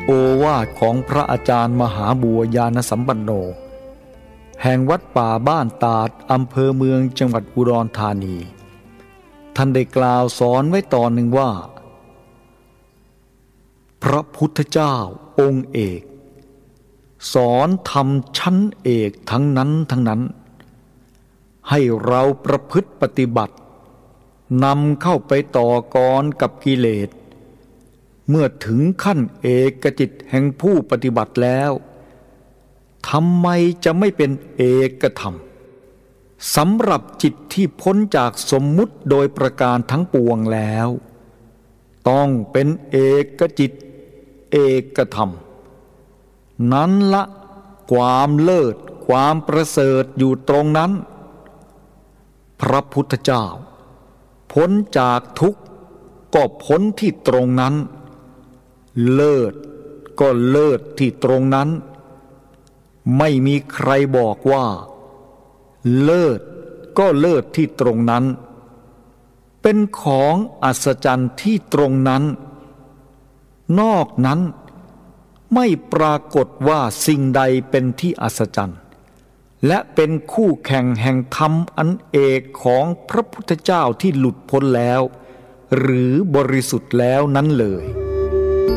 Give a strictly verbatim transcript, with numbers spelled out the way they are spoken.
โอวาทของพระอาจารย์มหาบัวยานสัมปันโนแห่งวัดป่าบ้านตาดอำเภอเมืองจังหวัดอุดรธานีท่านได้กล่าวสอนไว้ตอนหนึ่งว่าพระพุทธเจ้าองค์เอกสอนธรรมชั้นเอกทั้งนั้นทั้งนั้นให้เราประพฤติปฏิบัตินำเข้าไปต่อกรกับกิเลสเมื่อถึงขั้นเอกจิตแห่งผู้ปฏิบัติแล้วทำไมจะไม่เป็นเอกธรรมสำหรับจิตที่พ้นจากสมมุติโดยประการทั้งปวงแล้วต้องเป็นเอกจิตเอกธรรมนั้นละความเลิศความประเสริฐอยู่ตรงนั้นพระพุทธเจ้าพ้นจากทุกข์ก็พ้นที่ตรงนั้นเลิศก็เลิศที่ตรงนั้นไม่มีใครบอกว่าเลิศก็เลิศที่ตรงนั้นเป็นของอัศจรรย์ที่ตรงนั้นนอกนั้นไม่ปรากฏว่าสิ่งใดเป็นที่อัศจรรย์และเป็นคู่แข่งแห่งธรรมอันเอกของพระพุทธเจ้าที่หลุดพ้นแล้วหรือบริสุทธิ์แล้วนั้นเลย